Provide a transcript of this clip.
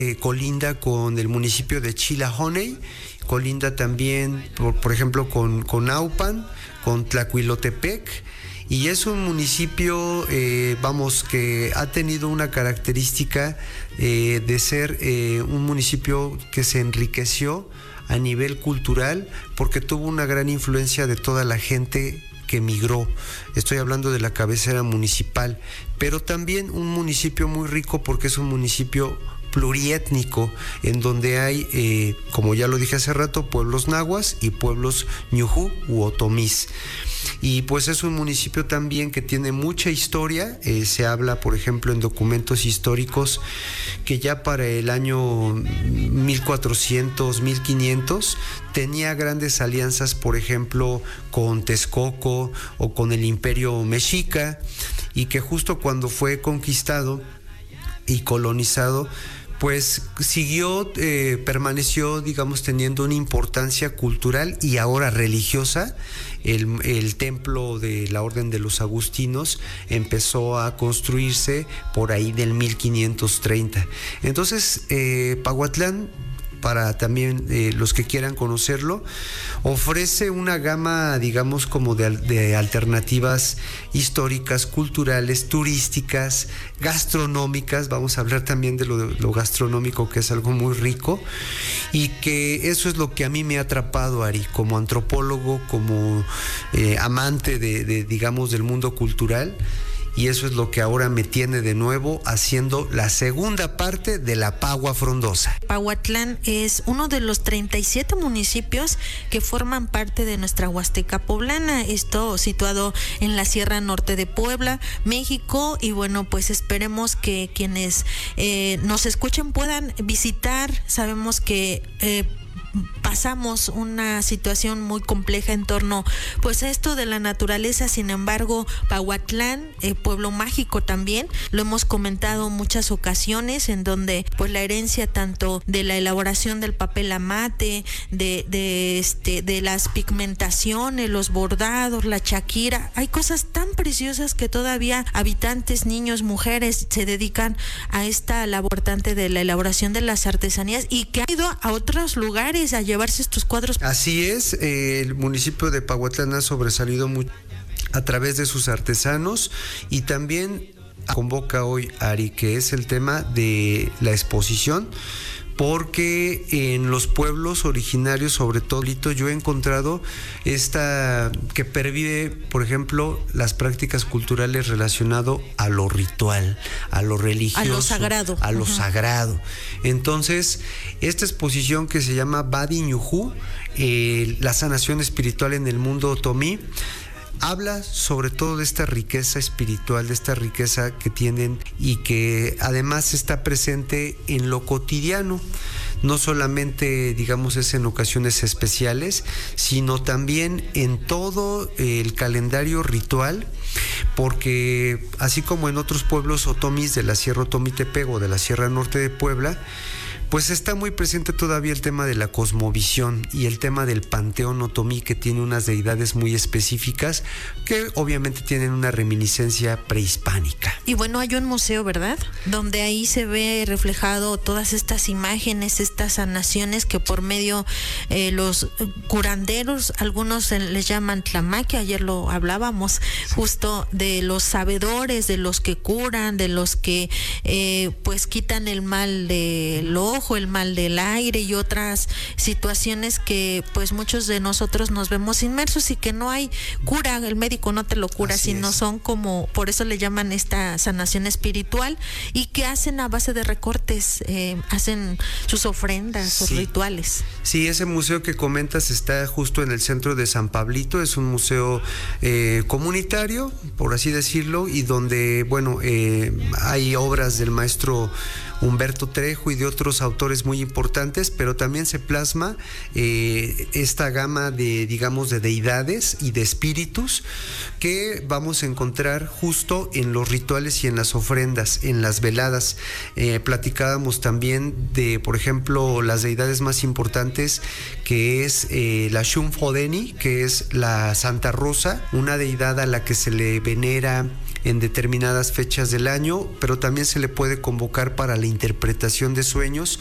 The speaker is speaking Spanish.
colinda con el municipio de Chilahoney, colinda también, por ejemplo, con Naupan, con Tlacuilotepec, y es un municipio, que ha tenido una característica de ser un municipio que se enriqueció a nivel cultural porque tuvo una gran influencia de toda la gente que migró. Estoy hablando de la cabecera municipal, pero también un municipio muy rico porque es un municipio pluriétnico, en donde hay, como ya lo dije hace rato, pueblos nahuas y pueblos ñujú u otomís. Y pues es un municipio también que tiene mucha historia. Se habla, por ejemplo, en documentos históricos que ya para el año 1400, 1500 tenía grandes alianzas, por ejemplo, con Texcoco o con el Imperio Mexica, y que justo cuando fue conquistado y colonizado, pues permaneció, digamos, teniendo una importancia cultural y ahora religiosa. El templo de la Orden de los Agustinos empezó a construirse por ahí del 1530. Entonces, Pahuatlán, para también los que quieran conocerlo, ofrece una gama, digamos, como de alternativas históricas, culturales, turísticas, gastronómicas. Vamos a hablar también de lo gastronómico, que es algo muy rico, y que eso es lo que a mí me ha atrapado, Ari, como antropólogo, como amante digamos, del mundo cultural. Y eso es lo que ahora me tiene de nuevo haciendo la segunda parte de la Pagua Frondosa. Pahuatlán es uno de los 37 municipios que forman parte de nuestra Huasteca poblana, esto situado en la Sierra Norte de Puebla, México, y bueno, pues esperemos que quienes nos escuchen puedan visitar. Sabemos que pasamos una situación muy compleja en torno pues a esto de la naturaleza. Sin embargo, Pahuatlán, pueblo mágico también, lo hemos comentado muchas ocasiones, en donde pues la herencia tanto de la elaboración del papel amate, de las pigmentaciones, los bordados, la chaquira, hay cosas tan preciosas que todavía habitantes, niños, mujeres se dedican a esta labor importante de la elaboración de las artesanías, y que han ido a otros lugares a llevarse estos cuadros. Así es, el municipio de Pahuatlán ha sobresalido mucho a través de sus artesanos, y también convoca hoy, Ari, que es el tema de la exposición, porque en los pueblos originarios, sobre todo, yo he encontrado que pervive, por ejemplo, las prácticas culturales relacionado a lo ritual, a lo religioso, a lo sagrado. A lo sagrado. Entonces, esta exposición que se llama Badi Ñujú, la sanación espiritual en el mundo otomí, habla sobre todo de esta riqueza espiritual, de esta riqueza que tienen, y que además está presente en lo cotidiano. No solamente, digamos, es en ocasiones especiales, sino también en todo el calendario ritual, porque así como en otros pueblos otomís de la Sierra Otomitepec o de la Sierra Norte de Puebla, pues está muy presente todavía el tema de la cosmovisión y el tema del panteón otomí, que tiene unas deidades muy específicas que obviamente tienen una reminiscencia prehispánica. Y bueno, hay un museo, ¿verdad?, donde ahí se ve reflejado todas estas imágenes, estas sanaciones que por medio los curanderos, algunos les llaman tlamaqui, ayer lo hablábamos, sí, justo de los sabedores, de los que curan, de los que pues quitan el mal del ojo, el mal del aire y otras situaciones que pues muchos de nosotros nos vemos inmersos, y que no hay cura, el médico no te lo cura, así sino es. Son como, por eso le llaman esta sanación espiritual, y que hacen a base de recortes, hacen sus ofrendas, sus rituales. Sí, ese museo que comentas está justo en el centro de San Pablito, es un museo comunitario, por así decirlo, y donde, bueno, hay obras del maestro Humberto Trejo y de otros autores muy importantes, pero también se plasma esta gama de, digamos, de deidades y de espíritus que vamos a encontrar justo en los rituales y en las ofrendas, en las veladas. Platicábamos también de, por ejemplo, las deidades más importantes, que es la Xunfodeni, que es la Santa Rosa, una deidad a la que se le venera en determinadas fechas del año, pero también se le puede convocar para la interpretación de sueños